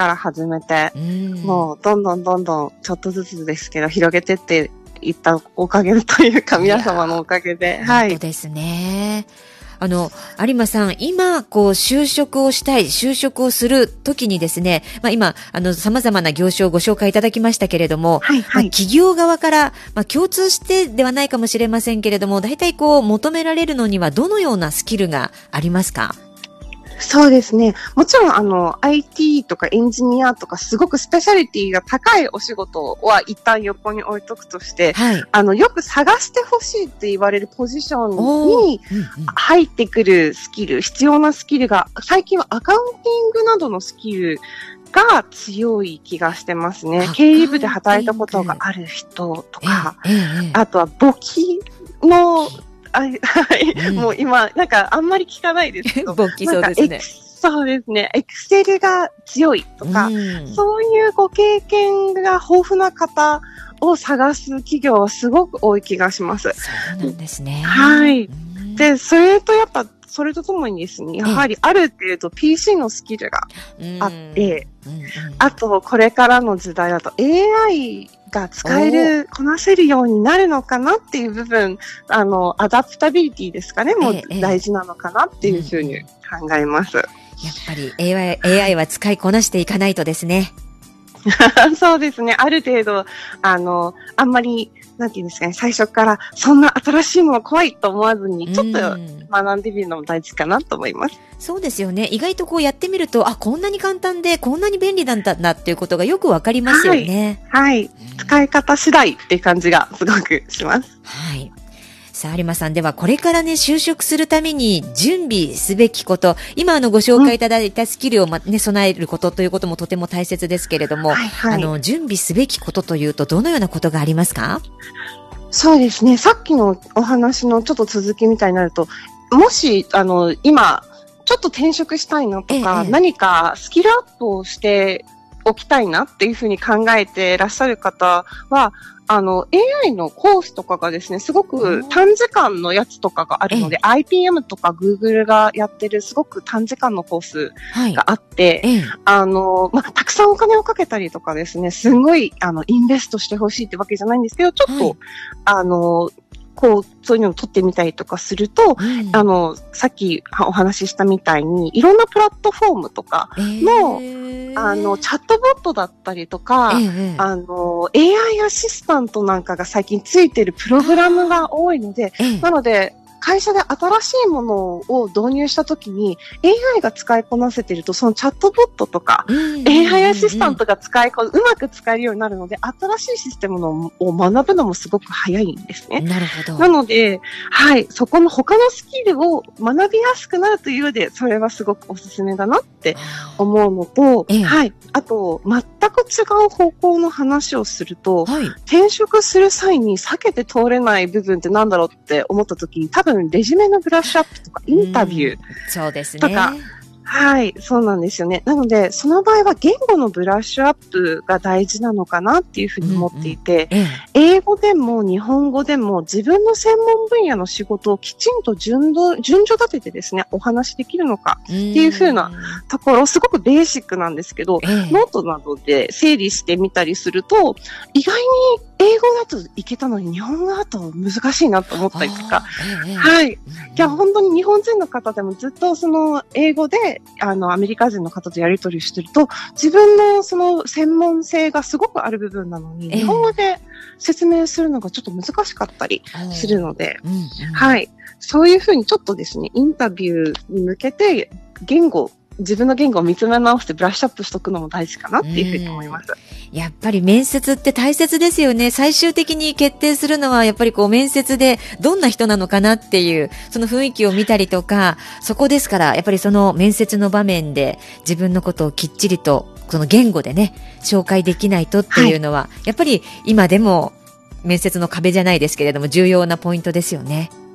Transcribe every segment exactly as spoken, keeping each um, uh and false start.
から始めて、うん、もうどんどんどんどんちょっとずつですけど広げてっていったおかげというか皆様のおかげで、はい。 そうですね。あの、有馬さん、今、こう、就職をしたい、就職をするときにですね、まあ今、あの、様々な業種をご紹介いただきましたけれども、はいはい、まあ、企業側から、まあ共通してではないかもしれませんけれども、大体こう、求められるのにはどのようなスキルがありますか？ そうですね。もちろん、あの、アイティー とかエンジニアとか、すごくスペシャリティが高いお仕事は一旦横に置いとくとして、はい、あの、よく探してほしいって言われるポジションに入ってくるスキル、必要なスキルが、最近はアカウンティングなどのスキルが強い気がしてますね。経理部で働いたことがある人とか、ええええ、あとは簿記の、はい、うん、もう今、なんかあんまり聞かないですけど。 簿記そうですね。 そうですね。エクセルが強いとか、うん、そういうご経験が豊富な方を探す企業はすごく多い気がします。 そうなんですね。 はい。うん、で、それとやっぱ、それとともにですね、やはりある程度 ピーシー のスキルがあって、うんうんうん、あとこれからの時代だと エーアイが使える、こなせるようになるのかなっていう部分、あの、アダプタビリティですかね、もう大事なのかなっていうふうに考えます。やっぱり エーアイ、エーアイ は使いこなしていかないとですね。 そうですね。ある程度、あの、あんまり、なんていうんですかね、最初からそんな新しいもの怖いと思わずに、ちょっと学んでみるのも大事かなと思います。 そうですよね。意外とこうやってみると、あ、こんなに簡単で、こんなに便利なんだなっていうことがよくわかりますよね。 はい。はい、使い方次第っていう感じがすごくします。 はい。さあ、有馬さんではこれからね、就職するために準備すべきこと、今あのご紹介いただいたスキルをま、ね、備えることということもとても大切ですけれども、はいはい、あの、準備すべきことというとどのようなことがありますか？ そうですね。さっきのお話のちょっと続きみたいになると、もし、あの、今、ちょっと転職したいなとか、ええ、何かスキルアップをしておきたいなっていうふうに考えていらっしゃる方は、あの、エーアイ のコースとかがですね、すごく短時間のやつとかがあるので、アイピーエム とか Google がやってるすごく短時間のコースがあって、はい、あの、まあ、たくさんお金をかけたりとかですね、すごい、あの、インベストしてほしいってわけじゃないんですけど、ちょっと、はい、あの、こう、そういうのを取ってみたりとかすると、うん、あの、さっきお話ししたみたいに、いろんなプラットフォームとかの、えー、あの、チャットボットだったりとか、えー、あの、エーアイ アシスタントなんかが最近ついてるプログラムが多いので、えー、なので、会社で新しいものを導入したときに エーアイ が使いこなせていると、そのチャットボットとか、うんうんうんうん、エーアイ アシスタントが使いこ、うまく使えるようになるので、新しいシステムのを学ぶのもすごく早いんですね。 なるほど。 なので、はい、そこの他のスキルを学びやすくなるという上で、それはすごくおすすめだなって思うのと、ええ、はい、あと、全く違う方向の話をすると、はい、転職する際に避けて通れない部分ってなんだろうって思ったときに、多分レジュメのブラッシュアップとかインタビューとか、 そうですね。 はい、そうなんですよね。なので、その場合は言語のブラッシュアップが大事なのかなっていうふうに思っていて、うんうん、英語でも日本語でも自分の専門分野の仕事をきちんと順序、順序立ててですね、お話できるのかっていうふうなところ、すごくベーシックなんですけど、えー、ノートなどで整理してみたりすると、意外に英語だといけたのに日本語だと難しいなと思ったりとか、えー、はい。いや、本当に日本人の方でもずっとその英語であの、アメリカ人の方とやり取りしてると、自分のその専門性がすごくある部分なのに、えー、日本語で説明するのがちょっと難しかったりするので、うんうん、はい。そういうふうにちょっとですね、インタビューに向けて言語、自分の言語を見つめ直してブラッシュアップしとくのも大事かなっていうふうに思います。 やっぱり面接って大切ですよね。最終的に決定するのはやっぱりこう面接でどんな人なのかなっていうその雰囲気を見たりとか、そこですからやっぱりその面接の場面で自分のことをきっちりとその言語でね紹介できないとっていうのは、はい、やっぱり今でも面接の壁じゃないですけれども重要なポイントですよね。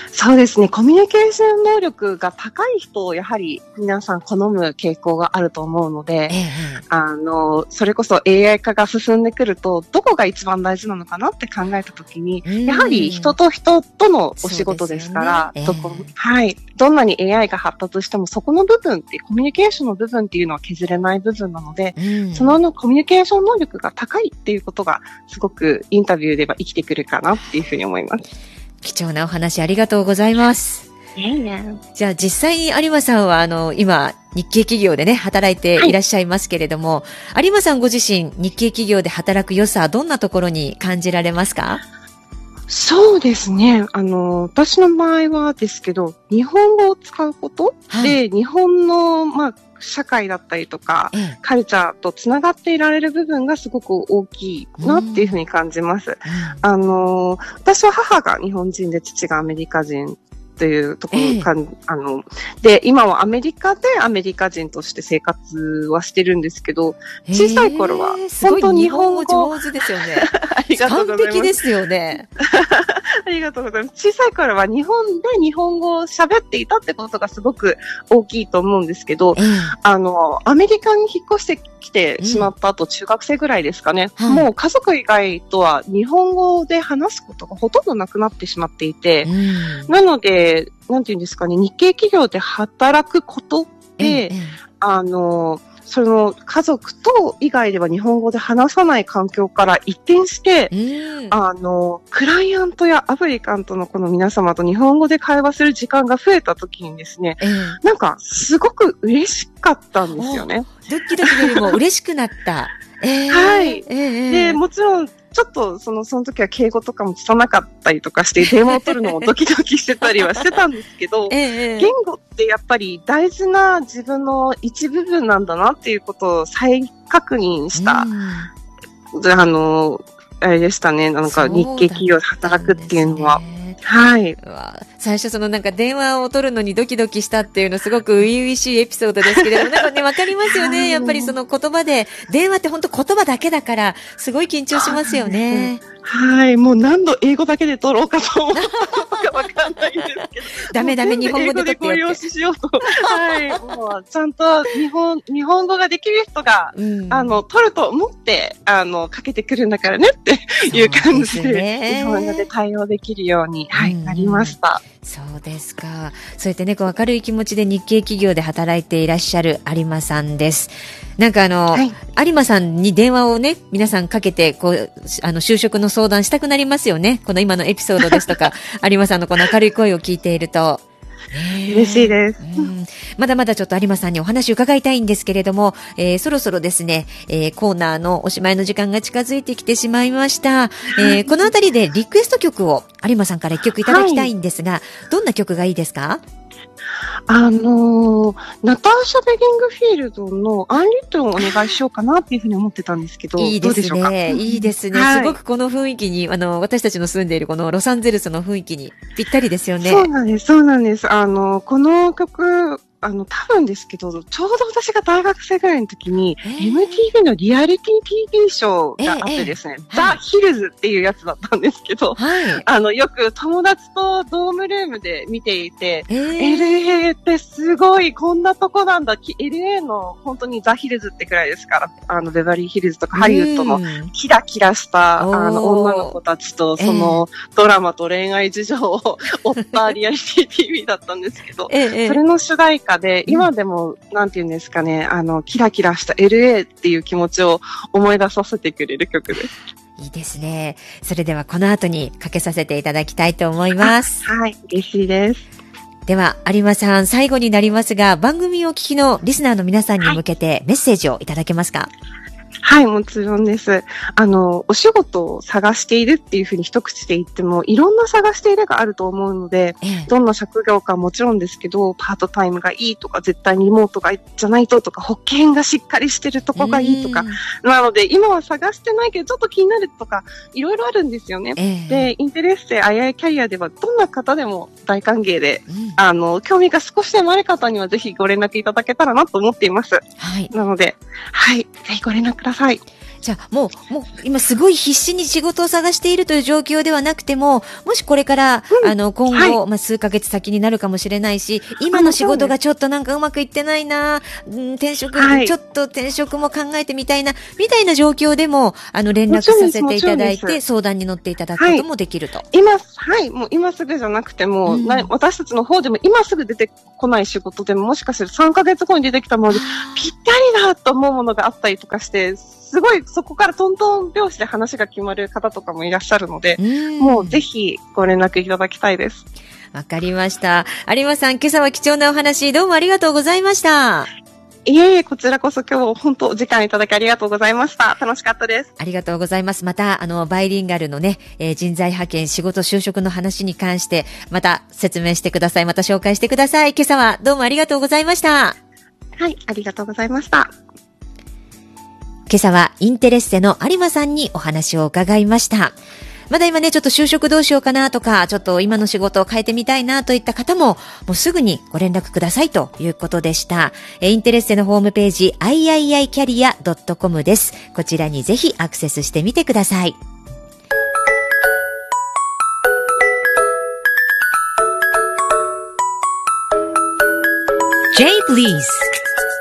そうですね。コミュニケーション能力が高い人をやはり皆さん好む傾向があると思うので、 ええ、 あの、それこそ エーアイ 化が進んでくると、どこが一番大事なのかなって考えたときに、やはり人と人とのお仕事ですから、 ねええ、 どこ、はい。どんなに エーアイ が発達しても、そこの部分ってコミュニケーションの部分っていうのは削れない部分なので、うん、そのコミュニケーション能力が高いっていうことが、すごくインタビューでは生きてくるかなっていうふうに思います。 貴重なお話ありがとうございます。 いやいや。 じゃあ実際に有馬さんはあの今日系企業でね働いていらっしゃいますけれども、はい、有馬さんご自身日系企業で働く良さどんなところに感じられますか？ そうですね。あの、私の場合はですけど、日本語を使うことで、はい、日本の、まあ、社会だったりとか、ええ、カルチャーとつながっていられる部分がすごく大きいなっていうふうに感じます。うん、あの、私は母が日本人で父がアメリカ人というところか、ええ、あの、で、今はアメリカでアメリカ人として生活はしてるんですけど、小さい頃は、本当に日本語上手ですよね。ありがとうございます。完璧ですよね。 ありがとうございます。小さい頃は日本で日本語を喋っていたってことがすごく大きいと思うんですけど、ええ、あの、アメリカに引っ越してきてしまった後、うん、中学生ぐらいですかね、はい、もう家族以外とは日本語で話すことがほとんどなくなってしまっていて、うん、なので、なんていうんですかね、日系企業で働くことで、ええ、あの、その家族と以外では日本語で話さない環境から一転して、うん、あの、クライアントやアプリカントのこの皆様と日本語で会話する時間が増えた時にですね、うん、なんかすごく嬉しかったんですよね。 ドキドキよりも嬉しくなった。 えー、はい、えー。で、もちろん、ちょっと、その、その時は敬語とかも拙かったりとかして、電話を取るのもドキドキしてたりはしてたんですけど、ええ、言語ってやっぱり大事な自分の一部分なんだなっていうことを再確認した、うん、あの、あれでしたね、なんか日系企業で働くっていうのは。はい。 最初そのなんか電話を取るのにドキドキしたっていうのすごく初々しいエピソードですけれども、なんかね、わかりますよね。やっぱりその言葉で、電話って本当言葉だけだから、すごい緊張しますよね。 はい。もう何度英語だけで取ろうかと思ったかわかんないんですけど。 ダメダメ、日本語で取って英語でご利用しようと。はい。もうちゃんと日本、日本語ができる人が、うん、あの、取ると思って、あの、かけてくるんだからねっていう感じで、ね、日本語で対応できるように、はい、うん、なりました。 そうですか。そうやってね、こう明るい気持ちで日系企業で働いていらっしゃる有馬さんです。なんかあの、はい、有馬さんに電話をね、皆さんかけて、こう、あの、就職の相談したくなりますよね。この今のエピソードですとか、有馬さんのこの明るい声を聞いていると。 嬉しいです、 うん。まだまだちょっと有馬さんにお話を伺いたいんですけれども、えー、そろそろですね、えー、コーナーのおしまいの時間が近づいてきてしまいました。えー、このあたりでリクエスト曲を有馬さんから一曲いただきたいんですが、はい、どんな曲がいいですか？ あのー、ナターシャ・ベリングフィールドのアンリットンをお願いしようかなっていうふうに思ってたんですけど、 いいですね。 どうでしょうか？ いいですね、はい。すごくこの雰囲気に、あの、私たちの住んでいるこのロサンゼルスの雰囲気にぴったりですよね。 そうなんです、そうなんです。あの、この曲、あの、多分ですけど、ちょうど私が大学生ぐらいの時に、えー、エムティーブイ のリアリティ ティーブイ ショーがあってですね、えーえー、ザ・ヒルズっていうやつだったんですけど、はい、あの、よく友達とドームルームで見ていて、えー、エルエー ってすごい、こんなとこなんだ。エルエー の本当にザ・ヒルズってくらいですから、あの、ベバリーヒルズとかハリウッドのキラキラした、あの、女の子たちと、その、ドラマと恋愛事情を追ったリアリティ ティーブイ だったんですけど、えー、それの主題歌で、今でも、なんていうんですかね、あの、キラキラした エルエー っていう気持ちを思い出させてくれる曲です。 いいですね。それではこの後にかけさせていただきたいと思います。 はい、嬉しいです。 では、有馬さん、最後になりますが、番組をお聞きのリスナーの皆さんに向けてメッセージをいただけますか？ はい、もちろんです。あの、お仕事を探しているっていうふうに一口で言っても、いろんな探しているがあると思うので、ええ、どんな職業かもちろんですけど、パートタイムがいいとか、絶対にリモートがじゃないととか、保険がしっかりしてるとこがいいとか、なので、今は探してないけど、ちょっと気になるとか、いろいろあるんですよね。え、で、インテレッセアイアイキャリアでは、どんな方でも大歓迎で、うん、あの、興味が少しでもある方には、ぜひご連絡いただけたらなと思っています。はい。なので、はい、ぜひご連絡ください。 じゃあ、もう、もう、今すごい必死に仕事を探しているという状況ではなくても、もしこれから、うん、あの、今後、はい、まあ、数ヶ月先になるかもしれないし、今の仕事がちょっとなんかうまくいってないな、うん、転職、はい、ちょっと転職も考えてみたいな、みたいな状況でも、あの、連絡させていただいて、相談に乗っていただくこともできると。はい、 今、はい、もう今すぐじゃなくても、うん、な私たちの方でも今すぐ出てこない仕事でも、もしかしたらさんかげつごに出てきたもので、ぴったりだと思うものがあったりとかして、すごいそこからトントン拍子で話が決まる方とかもいらっしゃるので、うもうぜひご連絡いただきたいです。 わかりました。有馬さん、今朝は貴重なお話どうもありがとうございました。 いえいえ、こちらこそ今日本当お時間いただきありがとうございました。楽しかったです。 ありがとうございます。また、あの、バイリンガルのね、えー、人材派遣、仕事、就職の話に関して、また説明してください。また紹介してください。今朝はどうもありがとうございました。 はい、ありがとうございました。 今朝はインテレッセの有馬さんにお話を伺いました。まだ今ね、ちょっと就職どうしようかなとか、ちょっと今の仕事を変えてみたいなといった方も、もうすぐにご連絡くださいということでした。えインテレッセのホームページ、アイアイアイキャリアドットコム です。こちらにぜひアクセスしてみてください。J プリーズ